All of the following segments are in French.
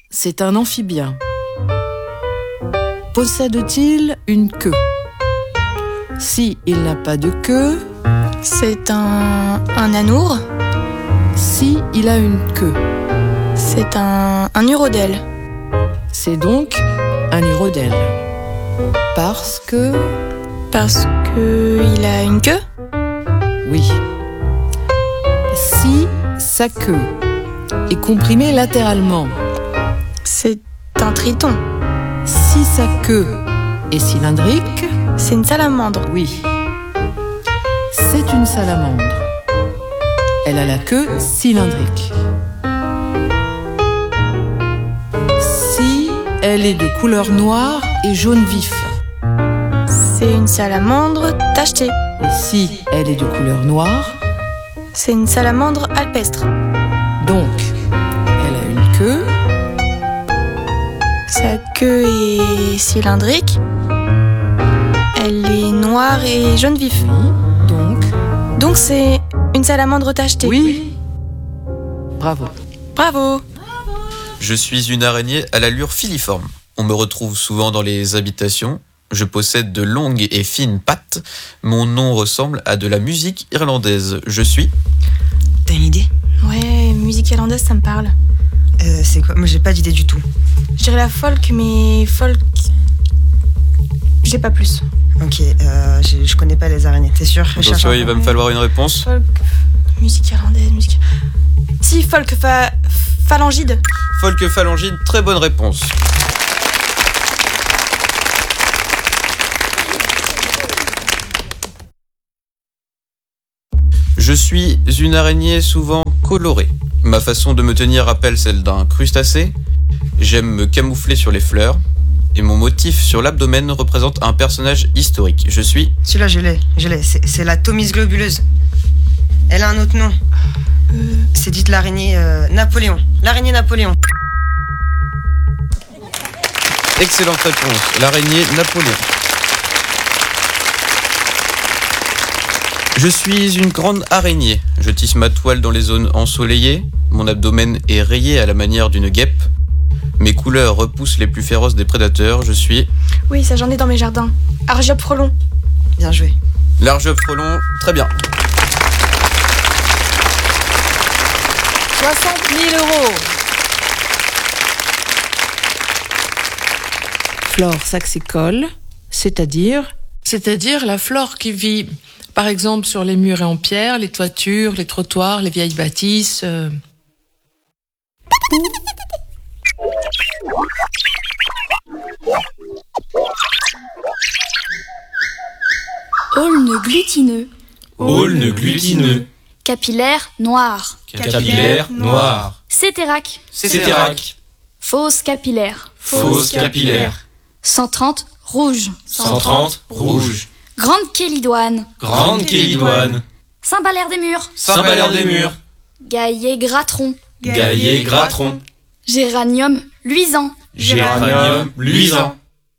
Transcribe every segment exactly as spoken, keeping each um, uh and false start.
c'est un amphibien. Possède-t-il une queue? Si il n'a pas de queue, c'est un, un anour. Si il a une queue, c'est un, un urodèle. C'est donc un urodèle. Parce que... Parce que il a une queue? Oui. Si sa queue est comprimée latéralement, c'est un triton. Si sa queue est cylindrique, c'est une salamandre. Oui. C'est une salamandre. Elle a la queue cylindrique. Si elle est de couleur noire et jaune vif, c'est une salamandre tachetée. Et si elle est de couleur noire, c'est une salamandre alpestre. Donc, elle a une queue. Sa queue est cylindrique. Elle est noire et jaune vif. Oui, donc... Donc c'est une salamandre tachetée. Oui. Bravo. Bravo. Je suis une araignée à l'allure filiforme. On me retrouve souvent dans les habitations. Je possède de longues et fines pattes. Mon nom ressemble à de la musique irlandaise. Je suis... T'as une idée? Ouais, musique irlandaise, ça me parle. Euh, c'est quoi? Moi, j'ai pas d'idée du tout. Je dirais la folk, mais folk... J'ai pas plus. Ok, euh, je, je connais pas les araignées, t'es sûr? Attention, il va me falloir une réponse. Folk... Musique irlandaise, musique... Si, folk, fa... phalangide. Folk phalangide, très bonne réponse. Je suis une araignée souvent colorée. Ma façon de me tenir rappelle celle d'un crustacé. J'aime me camoufler sur les fleurs. Et mon motif sur l'abdomen représente un personnage historique. Je suis... Celui-là, je l'ai, je l'ai. C'est, c'est la Thomis globuleuse. Elle a un autre nom. Euh... C'est dite l'araignée euh, Napoléon. L'araignée Napoléon. Excellente réponse. L'araignée Napoléon. Je suis une grande araignée. Je tisse ma toile dans les zones ensoleillées. Mon abdomen est rayé à la manière d'une guêpe. Mes couleurs repoussent les plus féroces des prédateurs. Je suis... Oui, ça j'en ai dans mes jardins. Argiope frelon. Bien joué. L'argiope frelon, très bien. soixante mille euros. Flore saxicole, c'est-à-dire... C'est-à-dire la flore qui vit, par exemple, sur les murs et en pierre, les toitures, les trottoirs, les vieilles bâtisses... Euh... Aulne glutineux. Aulne glutineux. Capillaire noir. Capillaire noir. Cétérac. Cétérac. Fausse capillaire. Fausse capillaire. cent trente rouge. cent trente rouge. Grande kélidoine. Grande kélidoine. Cymbalaire des murs. Cymbalaire des murs. Gaillet gratron. Gaillet gratron. Géranium luisant. Géranium luisant.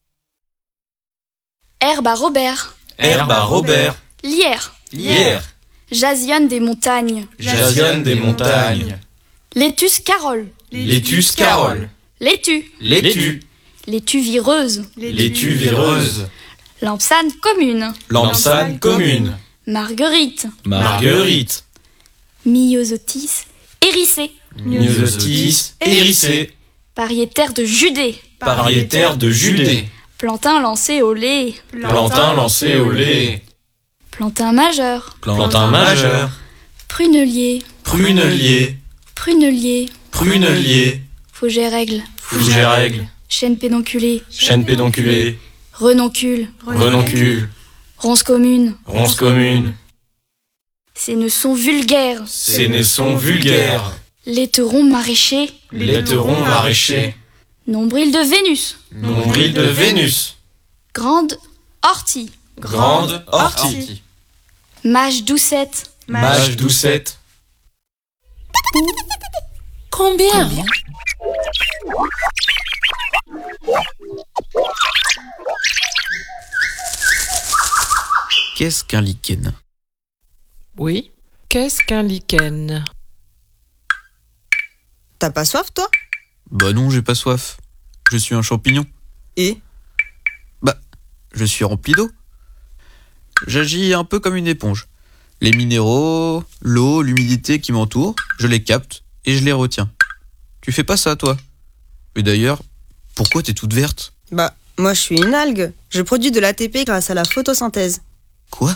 Herbe à Robert. Herbe à Robert. Lierre. Lierre. Jasionne des montagnes. Jasionne des montagnes. Létus carole. Létus carole. Laitue. Laitue. Laitue vireuse. Laitue vireuse. Lampsane commune. Lampsane commune. Marguerite. Marguerite. Myosotis hérissée. Myosotis hérissée. Pariétaire de Judée. Pariétaire de Judée. Plantain lancé au lait. Plantain lancé au lait. Plantain majeur. Plantain majeur. Prunelier. Prunelier. Prunelier. Prunelier. Fougère aigle. Fougère aigle. Chêne pédonculé. Chêne pédonculé. Renoncule. Renoncule. Ronce commune. Ronce commune. Ces naissons vulgaires. Ces naissons vulgaires. Laiteron maraîcher. Laiteron maraîcher. Nombril de Vénus. Nombril de Vénus. Grande ortie. Grande ortie. Mage doucette. Mage doucette. Combien? Combien? Qu'est-ce qu'un lichen? Oui. Qu'est-ce qu'un lichen? T'as pas soif, toi? Bah non, j'ai pas soif. Je suis un champignon. Et Bah, je suis rempli d'eau. J'agis un peu comme une éponge. Les minéraux, l'eau, l'humidité qui m'entourent, je les capte et je les retiens. Tu fais pas ça, toi? Et d'ailleurs, pourquoi t'es toute verte? Bah, moi je suis une algue. Je produis de l'A T P grâce à la photosynthèse. Quoi?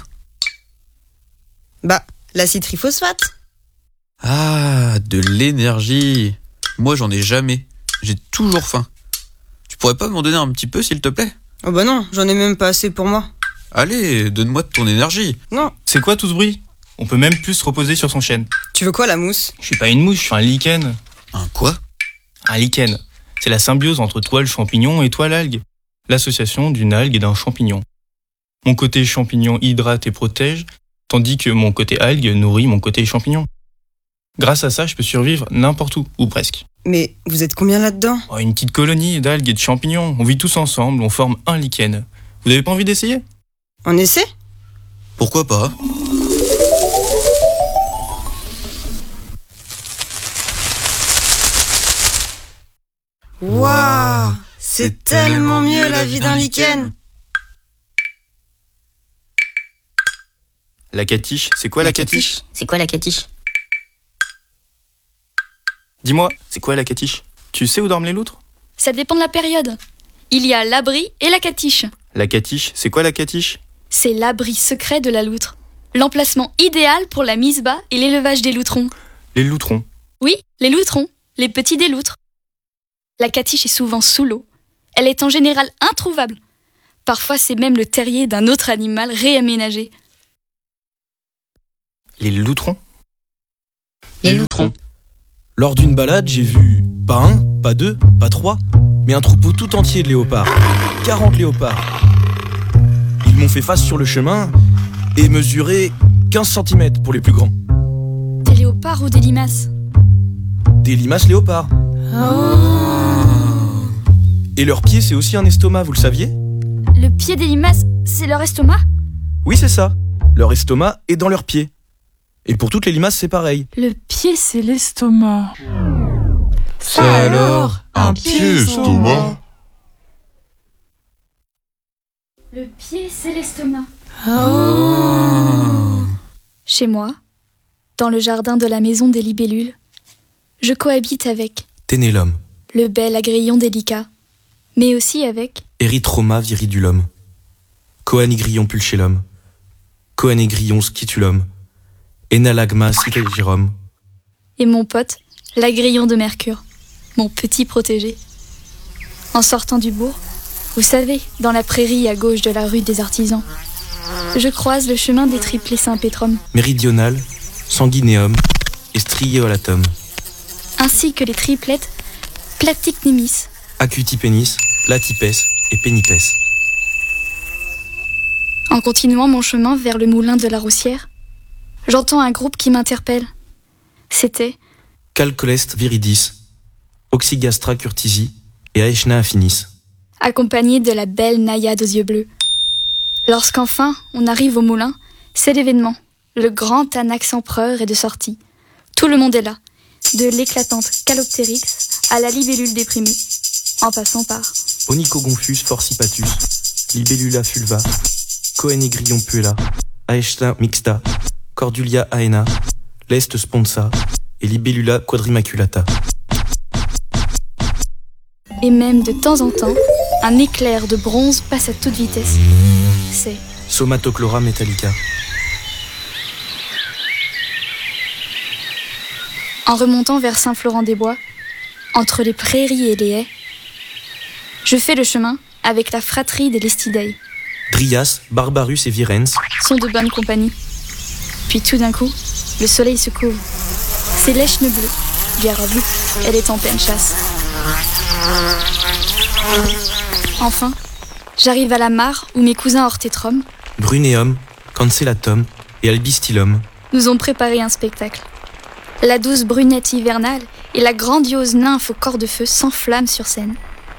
Bah, l'acide triphosphate. Ah, de l'énergie. Moi, j'en ai jamais. J'ai toujours faim. Tu pourrais pas m'en donner un petit peu, s'il te plaît? Oh bah non, j'en ai même pas assez pour moi. Allez, donne-moi de ton énergie. Non. C'est quoi tout ce bruit? On peut même plus se reposer sur son chêne. Tu veux quoi, la mousse? Je suis pas une mouche, je suis un lichen. Un quoi? Un lichen. C'est la symbiose entre toi le champignon et toi l'algue. L'association d'une algue et d'un champignon. Mon côté champignon hydrate et protège, tandis que mon côté algue nourrit mon côté champignon. Grâce à ça, je peux survivre n'importe où, ou presque. Mais vous êtes combien là-dedans? Oh, une petite colonie d'algues et de champignons. On vit tous ensemble, on forme un lichen. Vous avez pas envie d'essayer? On essaie? Pourquoi pas? Waouh, c'est tellement mieux la vie d'un lichen. La catiche, c'est quoi la, la catiche, catiche C'est quoi la catiche? Dis-moi, c'est quoi la catiche? Tu sais où dorment les loutres? Ça dépend de la période. Il y a l'abri et la catiche. La catiche, c'est quoi la catiche? C'est l'abri secret de la loutre. L'emplacement idéal pour la mise bas et l'élevage des loutrons. Les loutrons? Oui, les loutrons, les petits des loutres. La catiche est souvent sous l'eau. Elle est en général introuvable. Parfois, c'est même le terrier d'un autre animal réaménagé. Les loutrons? Les loutrons. Lors d'une balade, j'ai vu pas un, pas deux, pas trois, mais un troupeau tout entier de léopards. quarante léopards. Ils m'ont fait face sur le chemin et mesuré quinze centimètres pour les plus grands. Des léopards ou des limaces? Des limaces léopards. Oh. Et leur pied, c'est aussi un estomac, vous le saviez? Le pied des limaces, c'est leur estomac? Oui, c'est ça. Leur estomac est dans leur pied. Et pour toutes les limaces, c'est pareil. Le pied, c'est l'estomac. Ça alors, un pied estomac? Le pied, c'est l'estomac. Oh. Chez moi, dans le jardin de la maison des libellules, je cohabite avec Ténélum, le bel agrillon délicat, mais aussi avec Erythroma viridulum, Coanigrillon pulchellum, Coanegrillon scitulum, Enalagma cicagirum. Et mon pote, l'agrillon de Mercure, mon petit protégé. En sortant du bourg, vous savez, dans la prairie à gauche de la rue des Artisans, je croise le chemin des triplés Saint-Pétrum. Méridional, Sanguineum et Striaolatum. Ainsi que les triplettes Platycnemis, Acutipenis, Latipes et Pénipes. En continuant mon chemin vers le moulin de la Roussière, j'entends un groupe qui m'interpelle. C'était Calcolest viridis, Oxygastra curtisi et Aechna affinis. accompagné de la belle naïade aux yeux bleus. Lorsqu'enfin on arrive au moulin, c'est l'événement. Le grand anax empereur est de sortie. Tout le monde est là, de l'éclatante Caloptérix à la libellule déprimée, en passant par Onychogonfus forcipatus, Libellula fulva, Coenegrion puella, Aechna mixta, Cordulia aena, Lest sponsa et Libellula quadrimaculata. Et même de temps en temps, un éclair de bronze passe à toute vitesse. C'est Somatochlora metallica. En remontant vers Saint-Florent-des-Bois, entre les prairies et les haies, je fais le chemin avec la fratrie des Lestidei. Dryas, Barbarus et Virens sont de bonne compagnie. Puis tout d'un coup, le soleil se couvre. C'est l'Echne bleue. Gare à vous, elle est en pleine chasse. Enfin, j'arrive à la mare où mes cousins Orthétrum, Bruneum, Cancellatum et Albistilum nous ont préparé un spectacle. La douce brunette hivernale et la grandiose nymphe au corps de feu s'enflamment sur scène.